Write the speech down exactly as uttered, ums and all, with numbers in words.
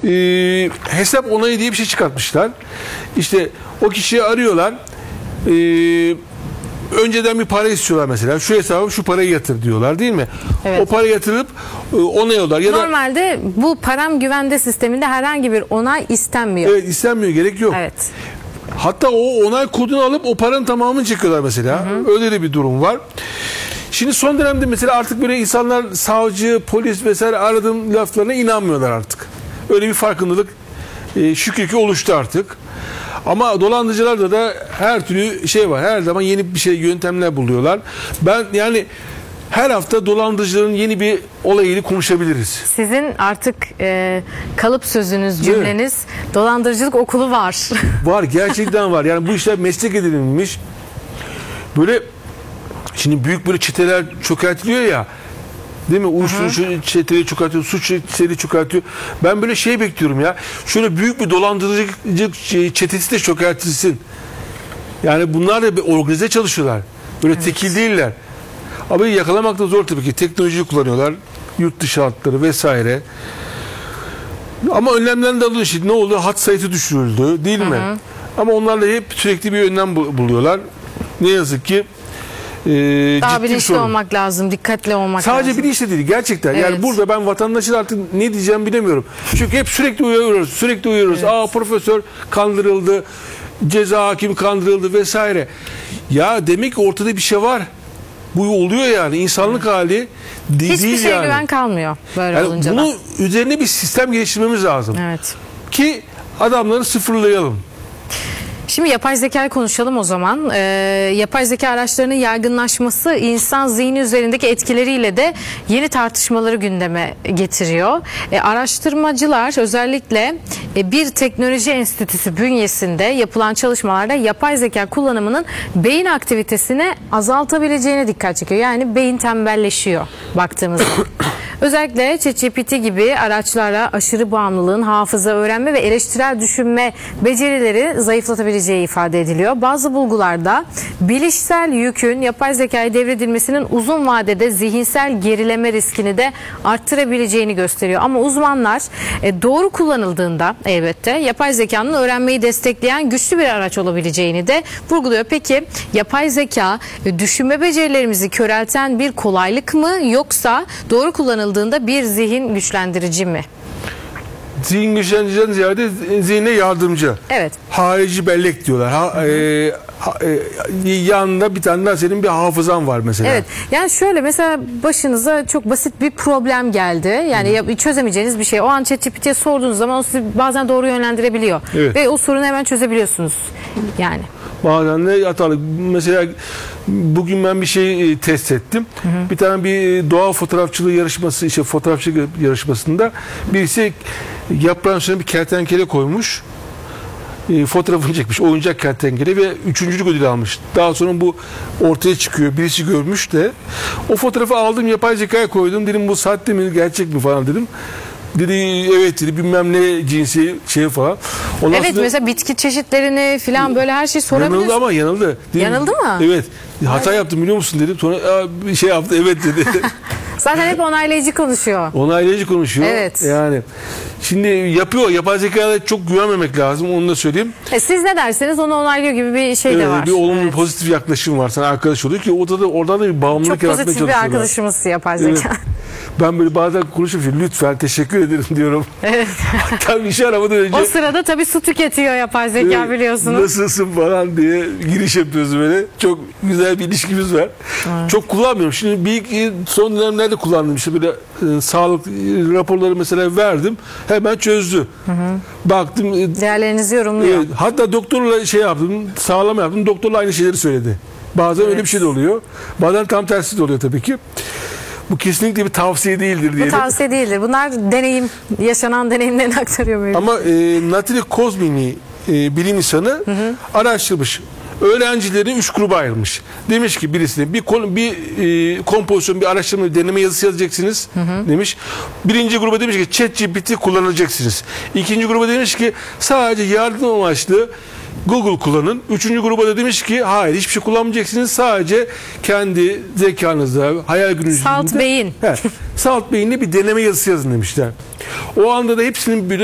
e, hesap onayı diye bir şey çıkartmışlar. İşte o kişiyi arıyorlar. E, önceden bir para istiyorlar mesela. Şu hesaba şu parayı yatır diyorlar, değil mi? Evet. O parayı yatırıp e, onayıyorlar. Ya Normalde da, bu param güvende sisteminde herhangi bir onay istenmiyor. Evet, istenmiyor, gerek yok. Evet. Hatta o onay kodunu alıp o paranın tamamını çekiyorlar mesela. Hı hı. Öyle de bir durum var. Şimdi son dönemde mesela artık böyle insanlar savcı, polis vesaire aradığım laflarına inanmıyorlar artık. Öyle bir farkındalık e, şükür ki oluştu artık. Ama dolandırıcılarda da her türlü şey var. Her zaman yeni bir şey, yöntemler buluyorlar. Ben yani her hafta dolandırıcıların yeni bir olayını konuşabiliriz. Sizin artık e, kalıp sözünüz, cümleniz, dolandırıcılık okulu var. Var, gerçekten var. Yani bu işler meslek edinilmiş. Böyle şimdi büyük böyle çeteler çökertiliyor ya. Değil mi? Uyuşturucu çeteleri çökertiyor, suç çeteleri çökertiyor. Ben böyle şey bekliyorum ya. Şöyle büyük bir dolandırıcılık çetesi de çökertilsin. Yani bunlar da bir organize çalışıyorlar. Böyle evet. tekil değiller. Ama yakalamak da zor tabii ki. Teknolojiyi kullanıyorlar. Yurt dışı hatları vesaire. Ama önlemden de alıyor şimdi. Ne oldu? Hat sayısı düşürüldü. Değil mi? Hı hı. Ama onlarla hep sürekli bir önlem buluyorlar. Ne yazık ki e, daha bilinçli olmak lazım. Dikkatli olmak Sadece lazım. Sadece bilinçli değil. Gerçekten. Evet. Yani burada ben vatandaşın artık ne diyeceğimi bilemiyorum. Çünkü hep sürekli uyarıyoruz. Sürekli uyarıyoruz. Evet. Aa, profesör kandırıldı. Ceza hakimi kandırıldı vesaire. Ya demek ki ortada bir şey var. Bu oluyor yani. İnsanlık evet. hali değil. Hiçbir şeye yani. güven kalmıyor böyle yani olunca bunu da. üzerine bir sistem geliştirmemiz lazım. Evet. Ki adamları sıfırlayalım. Şimdi yapay zekayı konuşalım o zaman. Ee, yapay zeka araçlarının yaygınlaşması insan zihni üzerindeki etkileriyle de yeni tartışmaları gündeme getiriyor. Ee, araştırmacılar özellikle e, bir teknoloji enstitüsü bünyesinde yapılan çalışmalarda yapay zeka kullanımının beyin aktivitesini azaltabileceğine dikkat çekiyor. Yani beyin tembelleşiyor baktığımızda. Özellikle ChatGPT gibi araçlara aşırı bağımlılığın hafıza, öğrenme ve eleştirel düşünme becerileri zayıflatabileceği ifade ediliyor. Bazı bulgularda bilişsel yükün yapay zekaya devredilmesinin uzun vadede zihinsel gerileme riskini de arttırabileceğini gösteriyor. Ama uzmanlar e, doğru kullanıldığında elbette yapay zekanın öğrenmeyi destekleyen güçlü bir araç olabileceğini de vurguluyor. Peki yapay zeka e, düşünme becerilerimizi körelten bir kolaylık mı, yoksa doğru kullanıldığında bir zihin güçlendirici mi? Zihin güçlendiriciden ziyade zihne yardımcı. Evet. Harici bellek diyorlar. Ha, e, ha, e, yanında bir tane daha senin bir hafızan var mesela. Evet. Yani şöyle mesela başınıza çok basit bir problem geldi. Yani Hı. çözemeyeceğiniz bir şey. O an ChatGPT'ye sorduğunuz zaman o sizi bazen doğru yönlendirebiliyor. Evet. Ve o sorunu hemen çözebiliyorsunuz. Yani. Bazen de hatalı. Mesela bugün ben bir şey e, test ettim. Hı hı. Bir tane bir doğa fotoğrafçılığı yarışması, işte fotoğrafçılık yarışmasında birisi yaprağın üstüne bir kertenkele koymuş. E, fotoğrafını çekmiş. Oyuncak kertenkele ve üçüncülük ödülü almış. Daha sonra bu ortaya çıkıyor. Birisi görmüş de. O fotoğrafı aldım, yapay zekaya koydum. Dedim bu sahte mi, gerçek mi falan dedim. Dedi evet dedi, bilmem ne cinsi şey falan. Ondan evet sonra, mesela bitki çeşitlerini falan böyle her şeyi sorabiliyorsun. Yanıldı ama yanıldı. Dedim, yanıldı mı? Evet. Hata evet. yaptım biliyor musun dedim. Sonra bir şey yaptı, evet dedi. Zaten hep onaylayıcı konuşuyor. Onaylayıcı konuşuyor. Evet. Yani şimdi yapıyor. Yapay zekaya çok güvenmemek lazım. Onu da söyleyeyim. E siz ne derseniz onu onaylıyor gibi bir şey evet, de var. Bir olumlu evet. pozitif yaklaşım var. Sana arkadaş oluyor ki orada da, oradan da bir bağımlılık yaratmaya çalışıyorlar. Çok pozitif bir arkadaşımız yapay zeka. Evet. Ben böyle bazen konuşuyorum. Lütfen teşekkür ederim diyorum. Evet. Hatta bir şey aramadan önce. O sırada tabii su tüketiyor yapay zeka evet, biliyorsunuz. Nasılsın falan diye giriş yapıyoruz böyle. Çok güzel bir ilişkimiz var. Evet. Çok kullanmıyorum. Şimdi bir son dönemlerde kullandım. İşte böyle e, sağlık raporları mesela verdim. Hemen çözdü. Hı hı. Baktım. E, Değerlerinizi yorumluyor. E, hatta doktorla şey yaptım. Sağlama yaptım. Doktorla aynı şeyleri söyledi. Bazen evet. öyle bir şey de oluyor. Bazen tam tersi de oluyor tabii ki. Bu kesinlikle bir tavsiye değildir diyelim. Bu tavsiye değildir. Bunlar deneyim, yaşanan deneyimlerini aktarıyor böyle. Ama e, Natali Kozmini e, bilim insanı hı hı. araştırmış. Öğrencileri üç gruba ayırmış. Demiş ki birisine bir konu, bir e, kompozisyon, bir araştırma, deneme yazısı yazacaksınız hı hı. demiş. Birinci gruba demiş ki ChatGPT kullanacaksınız. İkinci gruba demiş ki sadece yardım amaçlı Google kullanın. Üçüncü gruba da demiş ki hayır, hiçbir şey kullanmayacaksınız. Sadece kendi zekanızda, hayal gücünüzde. Salt beyin. He, salt beyinle bir deneme yazısı yazın demişler. O anda da hepsinin bir